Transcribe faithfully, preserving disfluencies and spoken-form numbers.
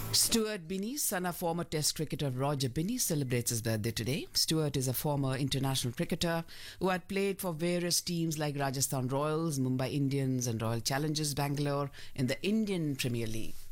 Stuart Binney, son of former Test cricketer Roger Binney, celebrates his birthday today. Stuart is a former international cricketer who had played for various teams like Rajasthan Royals, Mumbai Indians, and Royal Challengers Bangalore in the Indian Premier League.